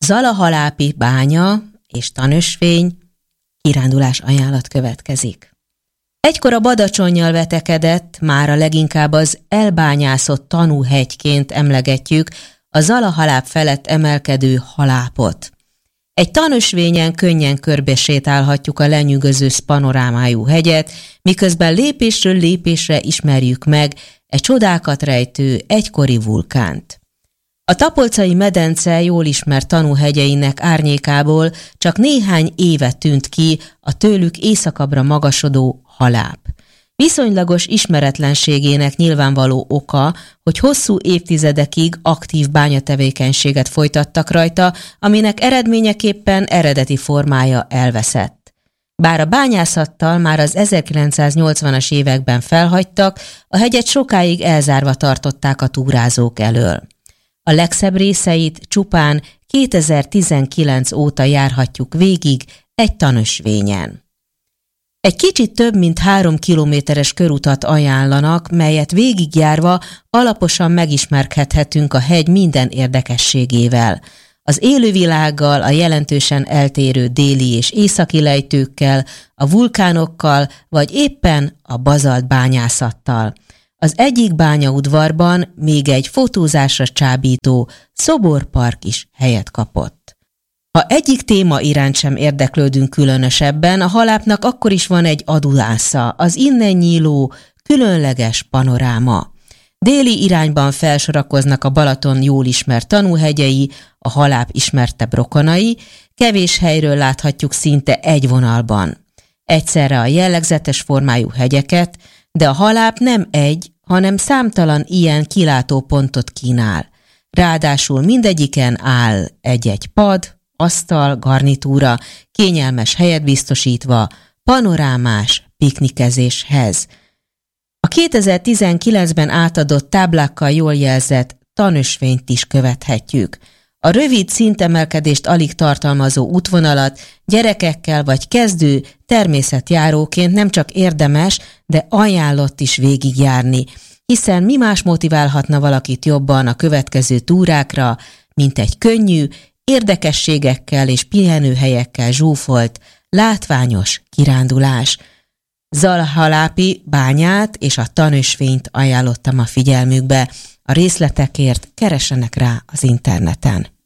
Zalahalápi bánya és tanösvény, kirándulás ajánlat következik. Egykor a Badacsonnyal vetekedett, mára leginkább az elbányászott tanúhegyként emlegetjük a Zalahaláp felett emelkedő halápot. Egy tanösvényen könnyen körbesétálhatjuk a lenyűgöző panorámájú hegyet, miközben lépésről lépésre ismerjük meg egy csodákat rejtő egykori vulkánt. A Tapolcai medence jól ismert tanúhegyeinek árnyékából csak néhány éve tűnt ki a tőlük északabbra magasodó haláp. Viszonylagos ismeretlenségének nyilvánvaló oka, hogy hosszú évtizedekig aktív bányatevékenységet folytattak rajta, aminek eredményeképpen eredeti formája elveszett. Bár a bányászattal már az 1980-as években felhagytak, a hegyet sokáig elzárva tartották a túrázók elől. A legszebb részeit csupán 2019 óta járhatjuk végig egy tanösvényen. Egy kicsit több mint 3 kilométeres körutat ajánlanak, melyet végigjárva alaposan megismerkedhetünk a hegy minden érdekességével. Az élővilággal, a jelentősen eltérő déli és északi lejtőkkel, a vulkánokkal, vagy éppen a bazalt bányászattal. Az egyik bányaudvarban még egy fotózásra csábító szoborpark is helyet kapott. Ha egyik téma iránt sem érdeklődünk különösebben, a halápnak akkor is van egy adulásza, az innen nyíló, különleges panoráma. Déli irányban felsorakoznak a Balaton jól ismert tanúhegyei, a haláp ismertebb rokonai, kevés helyről láthatjuk szinte egy vonalban. Egyszerre a jellegzetes formájú hegyeket, de a haláp nem egy, hanem számtalan ilyen kilátópontot kínál. Ráadásul mindegyiken áll egy-egy pad, asztal, garnitúra, kényelmes helyet biztosítva, panorámás piknikezéshez. A 2019-ben átadott táblákkal jól jelzett tanösvényt is követhetjük. A rövid szintemelkedést alig tartalmazó útvonalat gyerekekkel vagy kezdő természetjáróként nem csak érdemes, de ajánlott is végigjárni, hiszen mi más motiválhatna valakit jobban a következő túrákra, mint egy könnyű, érdekességekkel és pihenőhelyekkel zsúfolt, látványos kirándulás. Zalahalápi bányát és a tanösvényt ajánlottam a figyelmükbe. A részletekért keressenek rá az interneten.